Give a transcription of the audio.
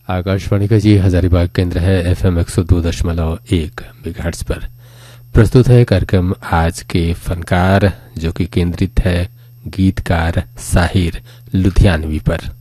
आकाशवाणी का जी हजारीबाग केंद्र है। FM 102.1 मेगाहर्ट्ज पर प्रस्तुत है कार्यक्रम आज के फनकार, जो कि केंद्रित है गीतकार साहिर लुधियानवी पर।